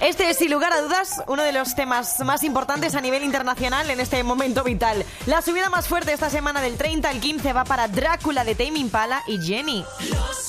Este es, sin lugar a dudas, uno de los temas más importantes a nivel internacional en este momento vital. La subida más fuerte esta semana del 30 al 15 va para Drácula de Tame Impala y Jenny.